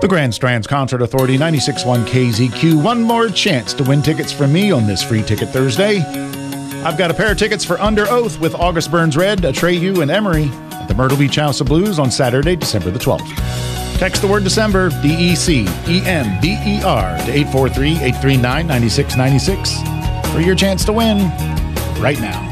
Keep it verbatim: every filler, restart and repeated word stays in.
The Grand Strands Concert Authority, ninety-six point one K Z Q. One more chance to win tickets from me on this Free Ticket Thursday. I've got a pair of tickets for Under Oath with August Burns Red, Atreyu, and Emery at the Myrtle Beach House of Blues on Saturday, December the twelfth. Text the word December, D E C E M B E R, to eight four three, eight three nine, nine six nine six for your chance to win right now.